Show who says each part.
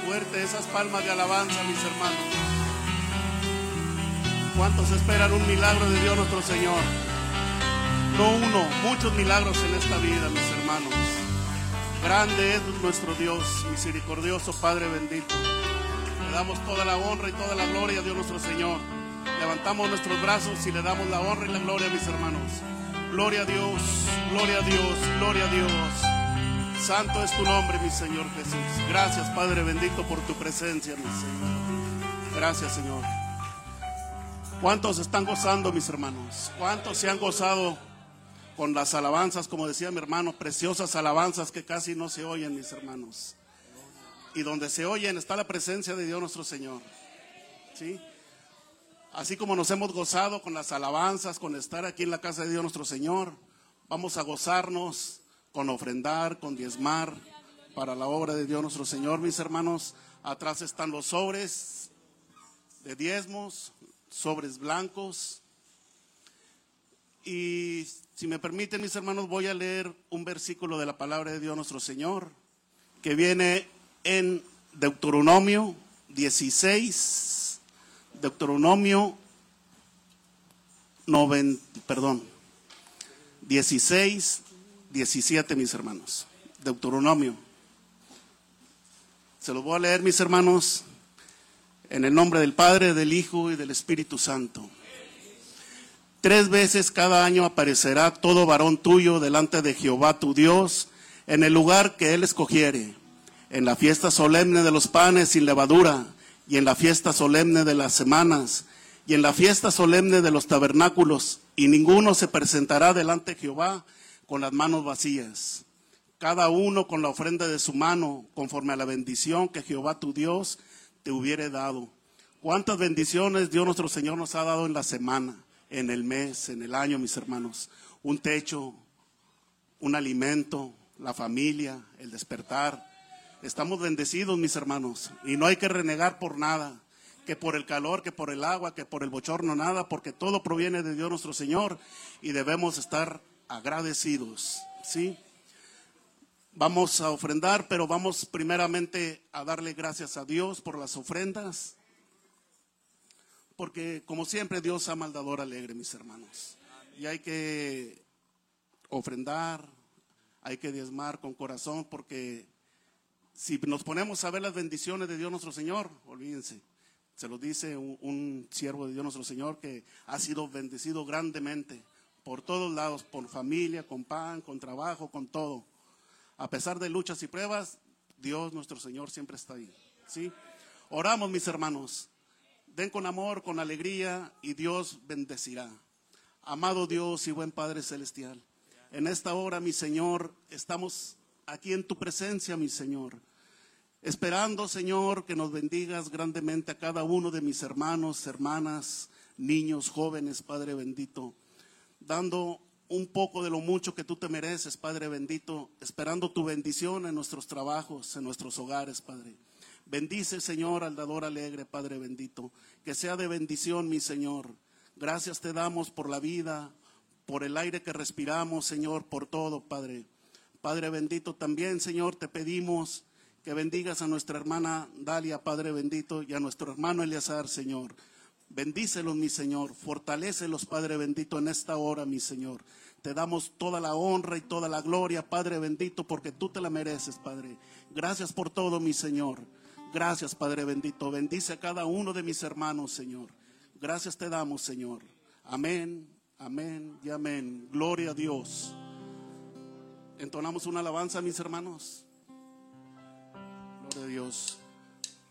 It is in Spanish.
Speaker 1: fuerte esas palmas de alabanza, mis hermanos. ¿Cuántos esperan un milagro de Dios nuestro Señor? No uno, muchos milagros en esta vida, mis hermanos. Grande es nuestro Dios, misericordioso Padre bendito. Le damos toda la honra y toda la gloria a Dios nuestro Señor. Levantamos nuestros brazos y le damos la honra y la gloria, mis hermanos. Gloria a Dios, gloria a Dios, gloria a Dios. Santo es tu nombre, mi Señor Jesús. Gracias, Padre bendito, por tu presencia, mi Señor. Gracias, Señor. ¿Cuántos están gozando, mis hermanos? ¿Cuántos se han gozado con las alabanzas, como decía mi hermano, preciosas alabanzas que casi no se oyen, mis hermanos? Y donde se oyen está la presencia de Dios nuestro Señor, ¿sí? Así como nos hemos gozado con las alabanzas, con estar aquí en la casa de Dios nuestro Señor, vamos a gozarnos con ofrendar, con diezmar para la obra de Dios nuestro Señor, mis hermanos. Atrás están los sobres de diezmos, sobres blancos. Y si me permiten, mis hermanos, voy a leer un versículo de la palabra de Dios nuestro Señor, que viene en Deuteronomio 16, Deuteronomio 16, 17, mis hermanos. Deuteronomio. Se los voy a leer, mis hermanos, en el nombre del Padre, del Hijo y del Espíritu Santo. 3 veces cada año aparecerá todo varón tuyo delante de Jehová tu Dios en el lugar que él escogiere, en la fiesta solemne de los panes sin levadura, y en la fiesta solemne de las semanas, y en la fiesta solemne de los tabernáculos, y ninguno se presentará delante de Jehová con las manos vacías. Cada uno con la ofrenda de su mano, conforme a la bendición que Jehová tu Dios te hubiere dado. ¿Cuántas bendiciones Dios nuestro Señor nos ha dado en la semana, en el mes, en el año, mis hermanos? Un techo, un alimento, la familia, el despertar. Estamos bendecidos, mis hermanos, y no hay que renegar por nada, que por el calor, que por el agua, que por el bochorno, nada, porque todo proviene de Dios nuestro Señor y debemos estar agradecidos, ¿sí? Vamos a ofrendar, pero vamos primeramente a darle gracias a Dios por las ofrendas, porque como siempre Dios ama al dador alegre, mis hermanos, y hay que ofrendar, hay que diezmar con corazón, porque si nos ponemos a ver las bendiciones de Dios nuestro Señor, olvídense, se lo dice un siervo de Dios nuestro Señor que ha sido bendecido grandemente por todos lados, por familia, con pan, con trabajo, con todo. A pesar de luchas y pruebas, Dios nuestro Señor siempre está ahí, ¿sí? Oramos, mis hermanos, den con amor, con alegría, y Dios bendecirá. Amado Dios y buen Padre Celestial, en esta hora, mi Señor, estamos aquí en tu presencia, mi Señor, esperando, Señor, que nos bendigas grandemente a cada uno de mis hermanos, hermanas, niños, jóvenes, Padre bendito, dando un poco de lo mucho que tú te mereces, Padre bendito, esperando tu bendición en nuestros trabajos, en nuestros hogares, Padre. Bendice, Señor, al dador alegre, Padre bendito, que sea de bendición, mi Señor. Gracias te damos por la vida, por el aire que respiramos, Señor, por todo, Padre. Padre bendito, también, Señor, te pedimos que bendigas a nuestra hermana Dalia, Padre bendito, y a nuestro hermano Eleazar, Señor. Bendícelos, mi Señor, fortalécelos, Padre bendito, en esta hora, mi Señor. Te damos toda la honra y toda la gloria, Padre bendito, porque tú te la mereces, Padre. Gracias por todo, mi Señor. Gracias, Padre bendito. Bendice a cada uno de mis hermanos, Señor. Gracias te damos, Señor. Amén, amén y amén. Gloria a Dios. Entonamos una alabanza, mis hermanos. Gloria a Dios.